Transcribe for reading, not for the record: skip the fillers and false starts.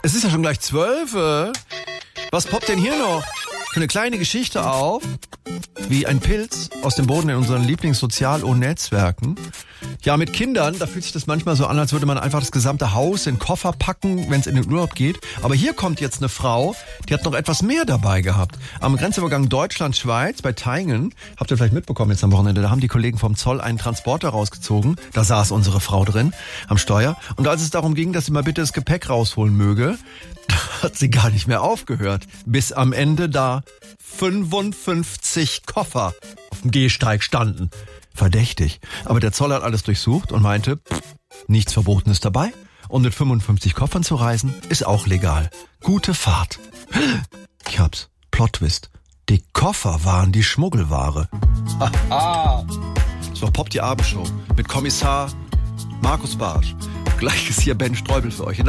Es ist ja schon gleich 12. Was poppt denn hier noch? Für eine kleine Geschichte auf, wie ein Pilz aus dem Boden in unseren Lieblingssozial- und Netzwerken. Ja, mit Kindern, da fühlt sich das manchmal so an, als würde man einfach das gesamte Haus in den Koffer packen, wenn es in den Urlaub geht. Aber hier kommt jetzt eine Frau, die hat noch etwas mehr dabei gehabt. Am Grenzübergang Deutschland-Schweiz bei Thayngen, habt ihr vielleicht mitbekommen jetzt am Wochenende, da haben die Kollegen vom Zoll einen Transporter rausgezogen. Da saß unsere Frau drin am Steuer. Und als es darum ging, dass sie mal bitte das Gepäck rausholen möge, hat sie gar nicht mehr aufgehört. Bis am Ende da 55 Koffer auf dem Gehsteig standen. Verdächtig. Aber der Zoll hat alles durchsucht und meinte, nichts Verbotenes dabei. Und mit 55 Koffern zu reisen, ist auch legal. Gute Fahrt. Ich hab's. Plot-Twist. Die Koffer waren die Schmuggelware. Haha. So poppt die Abendshow mit Kommissar Markus Barsch. Gleich ist hier Ben Streubel für euch.